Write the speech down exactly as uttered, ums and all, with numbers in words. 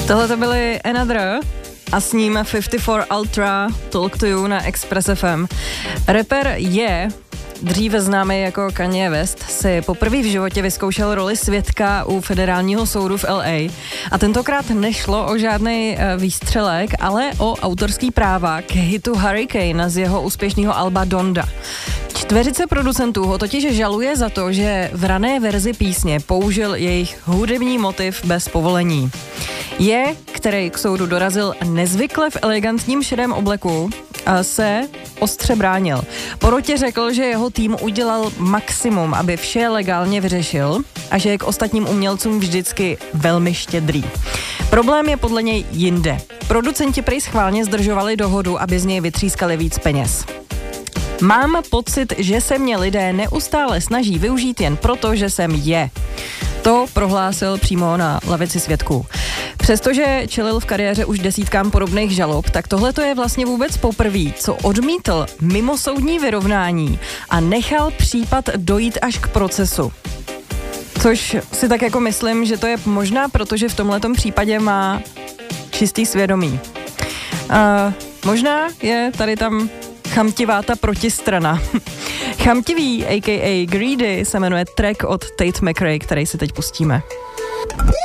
Tohle to byly Another a s ním padesát čtyři Ultra Talk to You na Express F M. Rapper je, dříve známý jako Kanye West, si poprvé v životě vyzkoušel roli svědka u federálního soudu v L A. A tentokrát nešlo o žádný výstřelek, ale o autorský práva k hitu Hurricane z jeho úspěšného alba Donda. Čtveřice producentů ho totiž žaluje za to, že v rané verzi písně použil jejich hudební motiv bez povolení. Je, který k soudu dorazil nezvykle v elegantním šedém obleku, se ostře bránil. Porotě řekl, že jeho tým udělal maximum, aby vše legálně vyřešil a že je k ostatním umělcům vždycky velmi štědrý. Problém je podle něj jinde. Producenti prý schválně zdržovali dohodu, aby z něj vytřískali víc peněz. Mám pocit, že se mě lidé neustále snaží využít jen proto, že jsem je. To prohlásil přímo na lavici svědků. Přestože čelil v kariéře už desítkám podobných žalob, tak tohle to je vlastně vůbec poprvé, co odmítl mimosoudní vyrovnání a nechal případ dojít až k procesu. Což si tak jako myslím, že to je možná, protože v tomhletom případě má čistý svědomí. A možná je tady tam chamtivá ta protistrana. Chamtivý, a k a. Greedy, se jmenuje track od Tate McRae, který si teď pustíme.